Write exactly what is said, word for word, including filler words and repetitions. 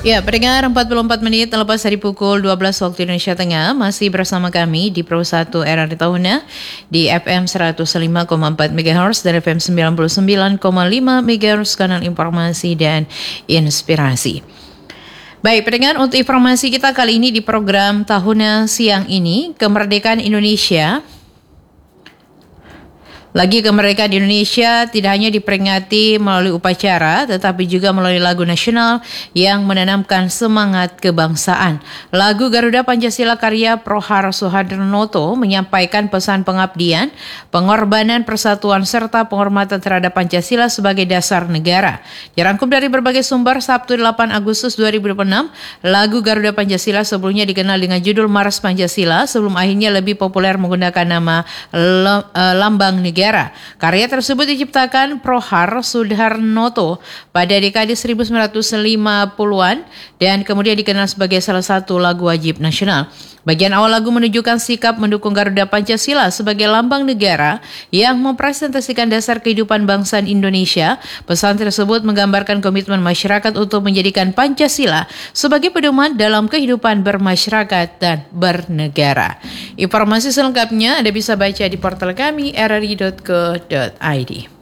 Ya, pendengar empat puluh empat menit lepas dari pukul dua belas waktu Indonesia Tengah, masih bersama kami di Pro satu R R Tahuna di F M seratus lima koma empat MHz dan F M sembilan puluh sembilan koma lima MHz, kanal informasi dan inspirasi. Baik, pendengar, untuk informasi kita kali ini di program Tahuna siang ini, kemerdekaan Indonesia. Lagi kemerdekaan Indonesia tidak hanya diperingati melalui upacara, tetapi juga melalui lagu nasional yang menanamkan semangat kebangsaan. Lagu Garuda Pancasila karya Prohar Suharnoto menyampaikan pesan pengabdian, pengorbanan, persatuan, serta penghormatan terhadap Pancasila sebagai dasar negara. Dirangkum dari berbagai sumber Sabtu delapan Agustus dua ribu dua puluh enam, lagu Garuda Pancasila sebelumnya dikenal dengan judul Mars Pancasila, sebelum akhirnya lebih populer menggunakan nama Lambang Negara. Karya tersebut diciptakan Prohar Suharnoto pada dekade seribu sembilan ratus lima puluhan dan kemudian dikenal sebagai salah satu lagu wajib nasional. Bagian awal lagu menunjukkan sikap mendukung Garuda Pancasila sebagai lambang negara yang mempresentasikan dasar kehidupan bangsa Indonesia. Pesan tersebut menggambarkan komitmen masyarakat untuk menjadikan Pancasila sebagai pedoman dalam kehidupan bermasyarakat dan bernegara. Informasi selengkapnya Anda bisa baca di portal kami r r i dot co dot i d.